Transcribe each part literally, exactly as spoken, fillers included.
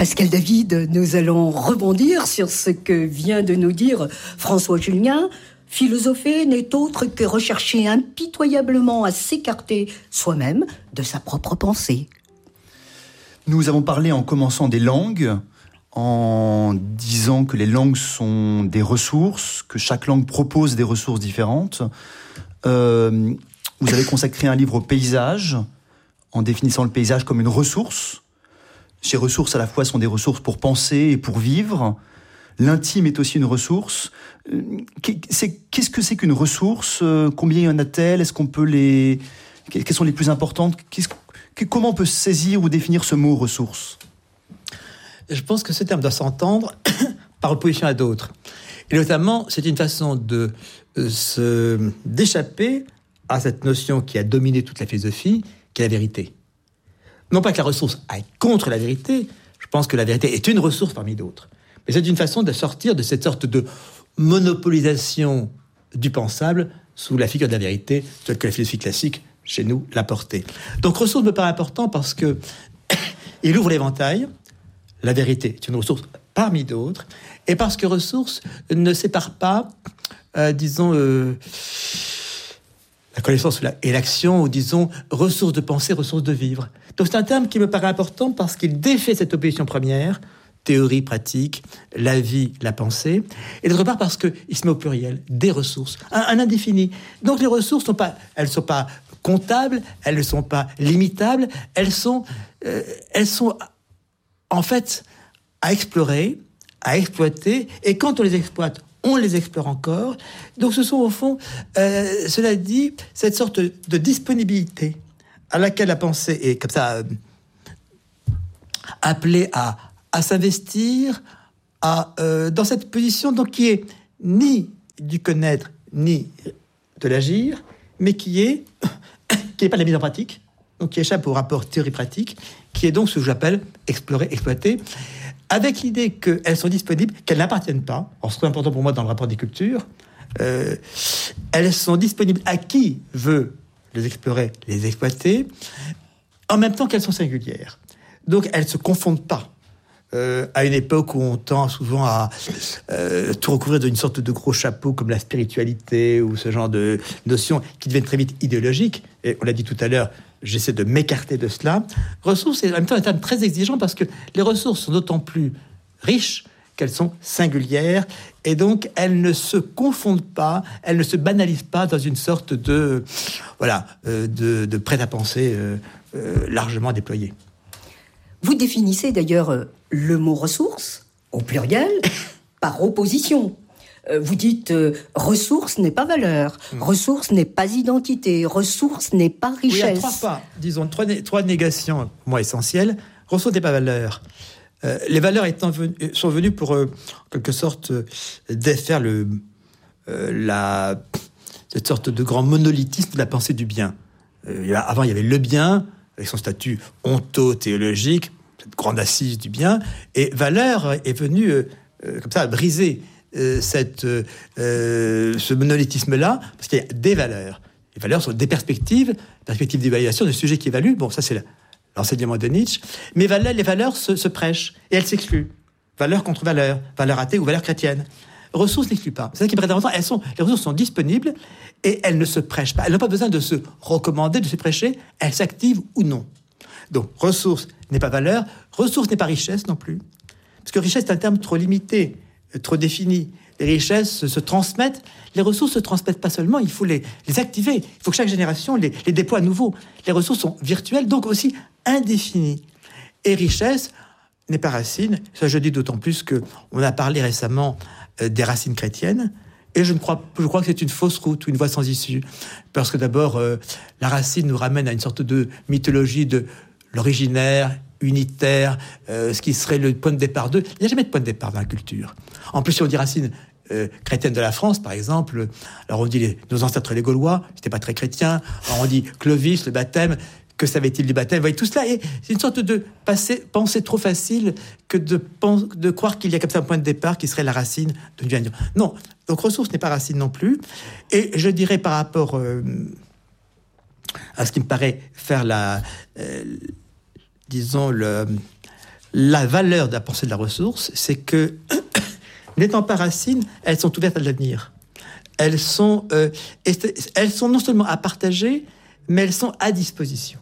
Pascal David, nous allons rebondir sur ce que vient de nous dire François Julien. Philosopher n'est autre que rechercher impitoyablement à s'écarter soi-même de sa propre pensée. Nous avons parlé en commençant des langues, en disant que les langues sont des ressources, que chaque langue propose des ressources différentes. Euh, vous avez consacré un livre au paysage, en définissant le paysage comme une ressource. Ces ressources, à la fois, sont des ressources pour penser et pour vivre. L'intime est aussi une ressource. C'est, qu'est-ce que c'est qu'une ressource ? Combien y en a-t-elle ? Est-ce qu'on peut les... Quelles sont les plus importantes ? Qu'est-ce... Comment on peut saisir ou définir ce mot « ressource » ? Je pense que ce terme doit s'entendre par opposition à d'autres. Et notamment, c'est une façon de euh, se, d'échapper à cette notion qui a dominé toute la philosophie, qui est la vérité. Non pas que la ressource aille contre la vérité, je pense que la vérité est une ressource parmi d'autres. Mais c'est une façon de sortir de cette sorte de monopolisation du pensable sous la figure de la vérité, telle que la philosophie classique, chez nous, l'a portée. Donc, ressource me paraît important parce que il ouvre l'éventail. La vérité est une ressource parmi d'autres, et parce que ressource ne sépare pas, euh, disons, euh, la connaissance et l'action, ou disons, ressources de pensée, ressources de vivre. Donc c'est un terme qui me paraît important parce qu'il défait cette opposition première, théorie, pratique, la vie, la pensée, et d'autre part parce qu'il se met au pluriel, des ressources, un, un indéfini. Donc les ressources, sont pas, elles ne sont pas comptables, elles ne sont pas limitables, elles sont, euh, elles sont en fait à explorer, à exploiter, et quand on les exploite, on les explore encore. Donc ce sont au fond, euh, cela dit, cette sorte de disponibilité à laquelle la pensée est comme ça euh, appelée à, à s'investir à, euh, dans cette position donc, qui est ni du connaître, ni de l'agir, mais qui est qui n'est pas de la mise en pratique, donc qui échappe au rapport théorie-pratique, qui est donc ce que j'appelle explorer, exploiter, avec l'idée qu'elles sont disponibles, qu'elles n'appartiennent pas, alors c'est très important pour moi dans le rapport des cultures, euh, elles sont disponibles à qui veut les explorer, les exploiter, en même temps qu'elles sont singulières. Donc elles ne se confondent pas. Euh, à une époque où on tend souvent à euh, tout recouvrir d'une sorte de gros chapeau comme la spiritualité ou ce genre de notions qui deviennent très vite idéologiques, et on l'a dit tout à l'heure, j'essaie de m'écarter de cela. Ressources, c'est en même temps un terme très exigeant parce que les ressources sont d'autant plus riches qu'elles sont singulières et donc elles ne se confondent pas, elles ne se banalisent pas dans une sorte de, voilà, euh, de, de prêt-à-penser euh, euh, largement déployé. Vous définissez d'ailleurs le mot ressource, au pluriel, par opposition. Vous dites euh, ressource n'est pas valeur, mmh. ressource n'est pas identité, ressource n'est pas richesse. Oui, il y a trois pas, disons, trois, né- trois négations, pour moi, essentielles. Ressource n'est pas valeur. Euh, les valeurs étant venues, sont venues pour, euh, en quelque sorte, euh, défaire le, euh, la, cette sorte de grand monolithisme de la pensée du bien. Euh, avant, il y avait le bien, avec son statut onto-théologique, cette grande assise du bien, et valeur est venue, euh, euh, comme ça, briser Euh, cette, euh, ce monolithisme-là, parce qu'il y a des valeurs. Les valeurs sont des perspectives, perspectives d'évaluation, des sujets qui évaluent. Bon, ça, c'est l'enseignement de Nietzsche. Mais les valeurs se, se prêchent et elles s'excluent. Valeur contre valeur, valeur athée ou valeur chrétienne. Ressources n'excluent pas. C'est ça qui est très important. Elles sont, les ressources sont disponibles et elles ne se prêchent pas. Elles n'ont pas besoin de se recommander, de se prêcher. Elles s'activent ou non. Donc, ressources n'est pas valeur. Ressources n'est pas richesse non plus. Parce que richesse est un terme trop limité, trop défini. Les richesses se transmettent. Les ressources se transmettent pas seulement, il faut les, les activer. Il faut que chaque génération les, les déploie à nouveau. Les ressources sont virtuelles, donc aussi indéfinies. Et richesse n'est pas racine. Ça, je dis d'autant plus qu'on a parlé récemment euh, des racines chrétiennes. Et je, ne crois, je crois que c'est une fausse route ou une voie sans issue. Parce que d'abord, euh, la racine nous ramène à une sorte de mythologie de l'originaire, unitaire, euh, ce qui serait le point de départ d'eux. Il n'y a jamais de point de départ dans la culture. En plus, si on dit racine euh, chrétienne de la France, par exemple, alors on dit les, nos ancêtres les Gaulois, c'était pas très chrétien. Alors on dit Clovis, le baptême, que savait-il du baptême? Vous voyez, tout cela, et c'est une sorte de passer, pensée trop facile que de, pense, de croire qu'il y a comme ça un point de départ qui serait la racine de Dieu. Non, donc ressource n'est pas racine non plus. Et je dirais par rapport euh, à ce qui me paraît faire la... Euh, disons, le, la valeur de la pensée de la ressource, c'est que, n'étant pas racines, elles sont ouvertes à l'avenir. Elles sont, euh, elles sont non seulement à partager, mais elles sont à disposition.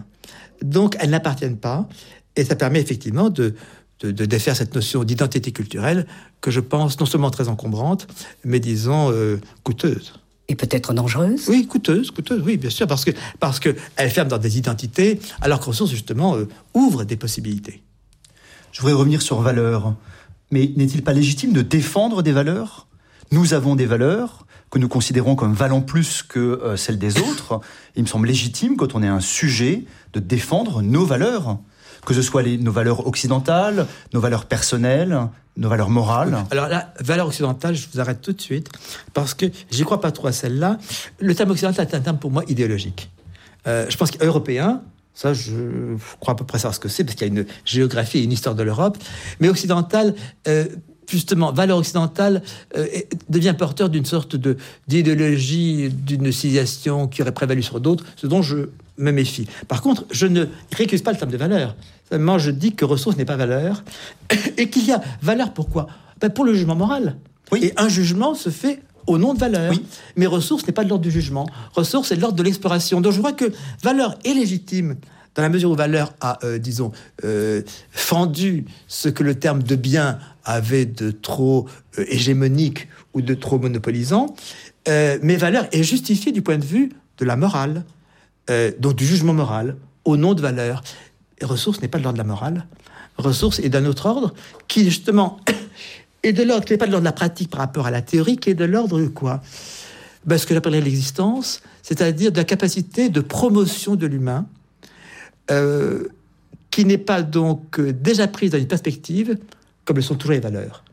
Donc, elles n'appartiennent pas, et ça permet effectivement de, de, de défaire cette notion d'identité culturelle que je pense non seulement très encombrante, mais disons euh, coûteuse. Et peut-être dangereuse. Oui, coûteuse, coûteuse, oui, bien sûr, parce que parce que elle ferme dans des identités, alors que ressources justement euh, ouvre des possibilités. Je voudrais revenir sur valeurs, mais n'est-il pas légitime de défendre des valeurs ? Nous avons des valeurs que nous considérons comme valant plus que euh, celles des autres. Il me semble légitime, quand on est un sujet, de défendre nos valeurs, que ce soit les, nos valeurs occidentales, nos valeurs personnelles, nos valeurs morales. Alors la valeur occidentale, je vous arrête tout de suite, parce que j'y crois pas trop à celle-là. Le terme occidental est un terme pour moi idéologique. Euh, je pense qu'européen, ça je crois à peu près savoir ce que c'est, parce qu'il y a une géographie et une histoire de l'Europe, mais occidental... Euh, Justement, valeur occidentale euh, devient porteur d'une sorte de, d'idéologie, d'une civilisation qui aurait prévalu sur d'autres, ce dont je me méfie. Par contre, je ne récuse pas le terme de valeur. Seulement, je dis que ressource n'est pas valeur, et qu'il y a valeur pourquoi ? Ben pour le jugement moral. Oui. Et un jugement se fait au nom de valeur. Oui. Mais ressource n'est pas de l'ordre du jugement. Ressource, c'est de l'ordre de l'exploration. Donc je crois que valeur est légitime, dans la mesure où valeur a, euh, disons, euh, fendu ce que le terme de bien avait de trop euh, hégémonique ou de trop monopolisant, euh, mais valeur est justifiée du point de vue de la morale, euh, donc du jugement moral, au nom de valeur. Et ressource n'est pas de l'ordre de la morale. Ressource est d'un autre ordre, qui justement est de l'ordre, qui n'est pas de l'ordre de la pratique par rapport à la théorie, qui est de l'ordre de quoi ? Ben, ce que j'appellerais l'existence, c'est-à-dire de la capacité de promotion de l'humain, Euh, qui n'est pas donc euh, déjà prise dans une perspective comme le sont toujours les valeurs.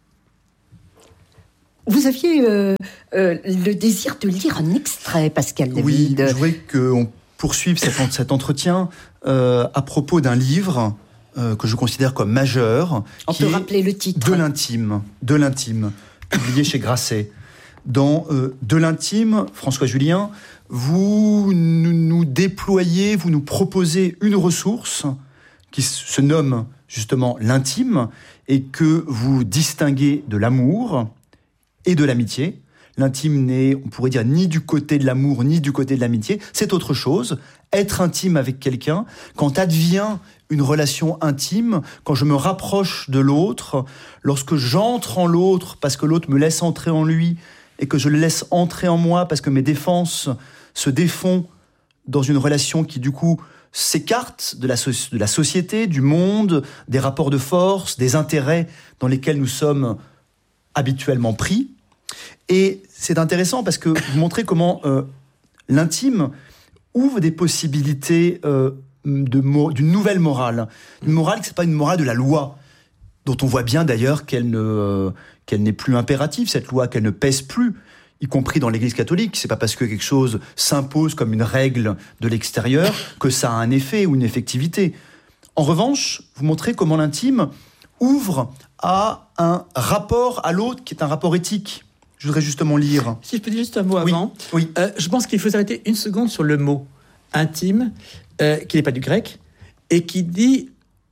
Vous aviez euh, euh, le désir de lire un extrait, Pascal David. Oui, je voudrais qu'on poursuive cet, cet entretien euh, à propos d'un livre euh, que je considère comme majeur. On peut rappeler le titre. De l'intime, de l'intime, publié chez Grasset. Dans euh, De l'intime, François Julien, vous nous, nous déployez, vous nous proposez une ressource qui se nomme justement l'intime et que vous distinguez de l'amour et de l'amitié. L'intime n'est, on pourrait dire, ni du côté de l'amour ni du côté de l'amitié. C'est autre chose. Être intime avec quelqu'un, quand advient une relation intime, quand je me rapproche de l'autre, lorsque j'entre en l'autre parce que l'autre me laisse entrer en lui et que je le laisse entrer en moi parce que mes défenses se défont dans une relation qui, du coup, s'écarte de la, so- de la société, du monde, des rapports de force, des intérêts dans lesquels nous sommes habituellement pris. Et c'est intéressant parce que vous montrez comment euh, l'intime ouvre des possibilités euh, de mo- d'une nouvelle morale. Une morale qui n'est pas une morale de la loi, dont on voit bien d'ailleurs qu'elle ne... Euh, qu'elle n'est plus impérative, cette loi, qu'elle ne pèse plus, y compris dans l'Église catholique. C'est pas parce que quelque chose s'impose comme une règle de l'extérieur que ça a un effet ou une effectivité. En revanche, vous montrez comment l'intime ouvre à un rapport à l'autre qui est un rapport éthique. Je voudrais justement lire. Si je peux dire juste un mot avant. Oui. oui. Euh, je pense qu'il faut s'arrêter une seconde sur le mot intime, euh, qui n'est pas du grec, et qui dit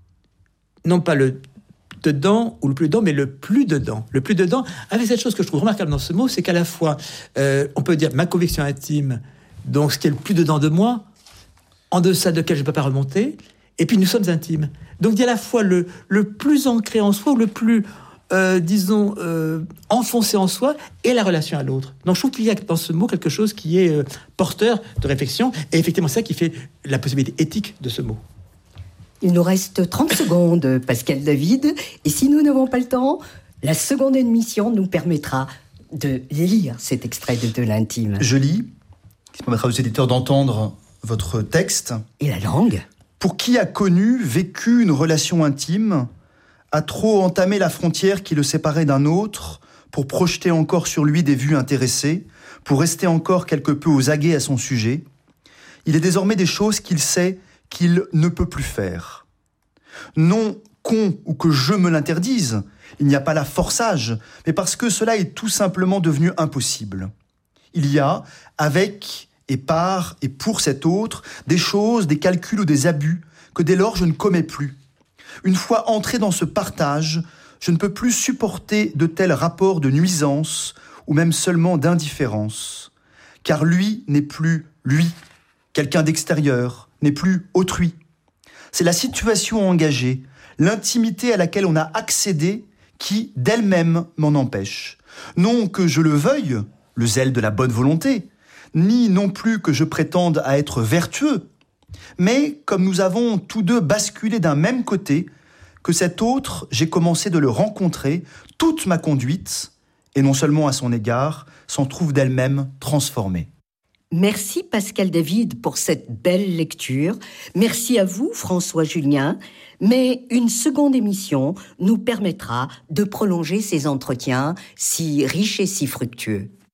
non pas le dedans ou le plus dedans, mais le plus dedans. Le plus dedans, avec cette chose que je trouve remarquable dans ce mot, c'est qu'à la fois, euh, on peut dire ma conviction intime, donc ce qui est le plus dedans de moi, en deçà de lequel je ne peux pas remonter, et puis nous sommes intimes. Donc il y a à la fois le, le plus ancré en soi, ou le plus, euh, disons, euh, enfoncé en soi, et la relation à l'autre. Donc je trouve qu'il y a dans ce mot quelque chose qui est euh, porteur de réflexion, et effectivement c'est ça qui fait la possibilité éthique de ce mot. Il nous reste trente secondes, Pascal David. Et si nous n'avons pas le temps, la seconde émission nous permettra de lire cet extrait de De l'intime. Je lis, qui permettra aux éditeurs d'entendre votre texte. Et la langue ? Pour qui a connu, vécu une relation intime, a trop entamé la frontière qui le séparait d'un autre, pour projeter encore sur lui des vues intéressées, pour rester encore quelque peu aux aguets à son sujet, il est désormais des choses qu'il sait qu'il ne peut plus faire. Non qu'on ou que je me l'interdise, il n'y a pas là forçage, mais parce que cela est tout simplement devenu impossible. Il y a, avec et par et pour cet autre, des choses, des calculs ou des abus que dès lors je ne commets plus. Une fois entré dans ce partage, je ne peux plus supporter de tels rapports de nuisance ou même seulement d'indifférence. Car lui n'est plus lui, quelqu'un d'extérieur, n'est plus autrui. C'est la situation engagée, l'intimité à laquelle on a accédé qui, d'elle-même, m'en empêche. Non que je le veuille, le zèle de la bonne volonté, ni non plus que je prétende à être vertueux, mais comme nous avons tous deux basculé d'un même côté, que cet autre, j'ai commencé de le rencontrer, toute ma conduite, et non seulement à son égard, s'en trouve d'elle-même transformée. Merci Pascal David pour cette belle lecture. Merci à vous François Julien. Mais une seconde émission nous permettra de prolonger ces entretiens si riches et si fructueux.